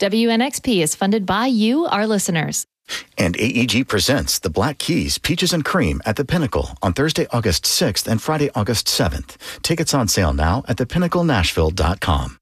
WNXP is funded by you, our listeners. And AEG presents the Black Keys Peaches and Cream at the Pinnacle on Thursday, August 6th and Friday, August 7th. Tickets on sale now at thepinnaclenashville.com.